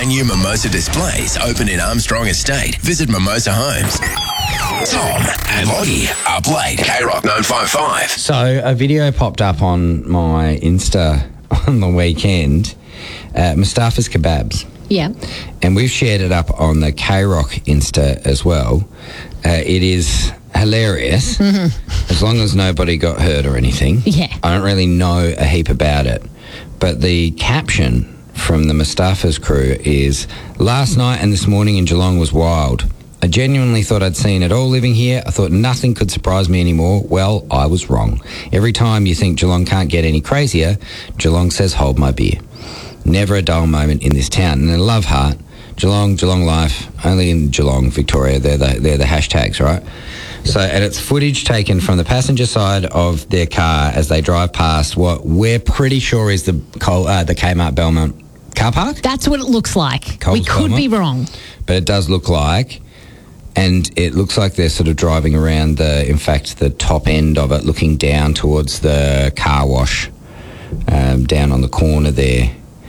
brand new Mimosa displays open in Armstrong Estate. Visit Mimosa Homes. Tom and Lottie up late. K-Rock 955. So a video popped up on my Insta on the weekend. Mustafa's Kebabs. Yeah. And we've shared it up on the K-Rock Insta as well. It is hilarious, as long as nobody got hurt or anything. Yeah. I don't really know a heap about it. But the caption from the Mustafa's crew is, "Last night and this morning in Geelong was wild. I genuinely thought I'd seen it all living here. I thought nothing could surprise me anymore. Well, I was wrong. Every time you think Geelong can't get any crazier, Geelong says hold my beer. Never a dull moment in this town." And a love heart. Geelong, Geelong life, only in Geelong, Victoria. They're the hashtags, right? So, and it's footage taken from the passenger side of their car as they drive past what we're pretty sure is the Kmart Belmont car park. That's what it looks like. Coles We could Belmont. be wrong. But it does look like, and it looks like they're sort of driving around the top end of it, looking down towards the car wash, down on the corner there.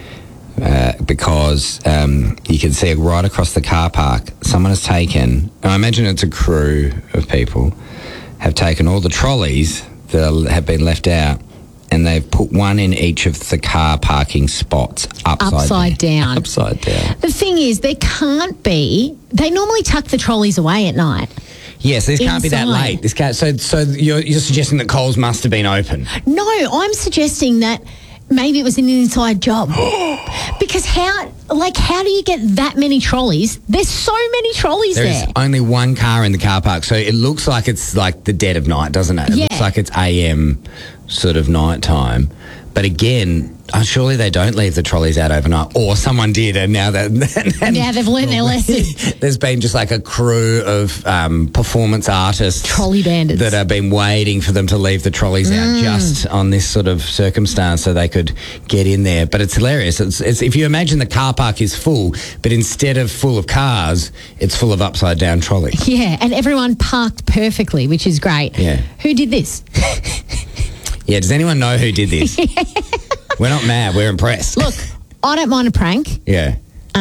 Because you can see right across the car park, someone has taken, I imagine it's a crew of people, have taken all the trolleys that have been left out, and they've put one in each of the car parking spots upside down. Upside down. The thing is, there can't be. They normally tuck the trolleys away at night. Yes, this can't be that Inside. late. This can't. So you're suggesting that Coles must have been open? No, I'm suggesting that maybe it was an inside job. Because how do you get that many trolleys? There's so many trolleys there. There's only one car in the car park, so it looks like it's like the dead of night, doesn't it? It Yeah. looks like it's AM sort of night time. But again, surely they don't leave the trolleys out overnight, or someone did, and now that Now they've learned their lesson. There's been just like a crew of performance artists, Trolley bandits, that have been waiting for them to leave the trolleys out just on this sort of circumstance so they could get in there. But it's hilarious. It's if you imagine the car park is full, but instead of full of cars, it's full of upside down trolleys. Yeah, and everyone parked perfectly, which is great. Yeah. Who did this? Yeah, does anyone know who did this? We're not mad, we're impressed. Look, I don't mind a prank. Yeah.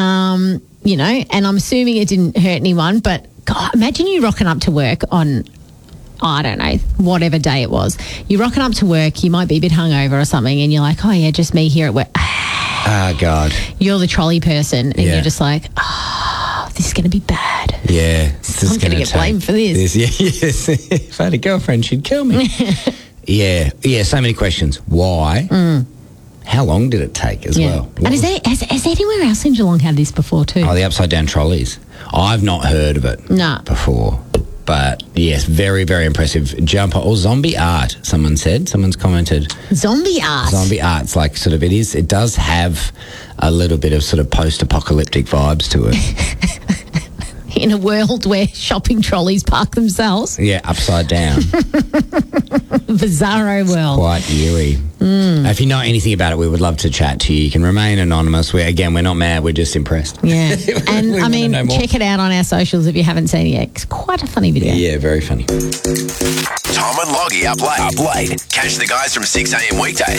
You know, and I'm assuming it didn't hurt anyone, but God, imagine you rocking up to work on, I don't know, whatever day it was. You're rocking up to work, you might be a bit hungover or something, and you're like, oh yeah, just me here at work. Ah, God. You're the trolley person, and Yeah. you're just like, this is going to be bad. Yeah. I'm going to get blamed for this. Yes. If I had a girlfriend, she'd kill me. Yeah, so many questions. Why? How long did it take as well? And has anywhere else in Geelong had this before too? Oh, the upside down trolleys. I've not heard of it before. But yes, very, very impressive. Jumper or zombie art, someone's commented. Zombie art. Zombie art's like sort of, it does have a little bit of sort of post-apocalyptic vibes to it. In a world where shopping trolleys park themselves. Yeah, upside down. Bizarro world. Quite eerie. If you know anything about it, we would love to chat to you. You can remain anonymous. We're not mad. We're just impressed. Yeah. And We I wanna mean, know more. check it out on our socials if you haven't seen it yet. It's quite a funny video. Yeah, very funny. Tom and Loggy up late. Catch the guys from 6 a.m. weekdays